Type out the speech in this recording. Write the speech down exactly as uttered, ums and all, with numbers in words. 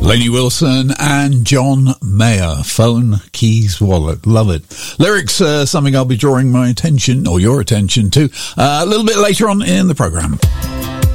Lainey Wilson and John Mayer, Phone, Keys, Wallet. Love it. Lyrics, uh, something I'll be drawing my attention, or your attention to, uh, a little bit later on in the programme.